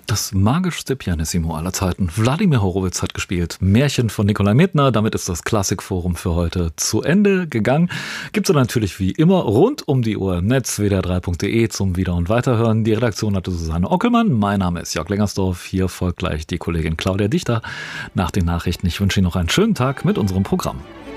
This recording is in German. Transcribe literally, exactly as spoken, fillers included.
Das magischste Pianissimo aller Zeiten. Wladimir Horowitz hat gespielt. Märchen von Nikolai Medtner. Damit ist das Klassikforum für heute zu Ende gegangen. Gibt's natürlich wie immer rund um die Uhr im Netz, w d r drei punkt d e zum Wieder- und Weiterhören. Die Redaktion hatte Susanne Ockelmann. Mein Name ist Jörg Lengersdorf. Hier folgt gleich die Kollegin Claudia Dichter nach den Nachrichten. Ich wünsche Ihnen noch einen schönen Tag mit unserem Programm.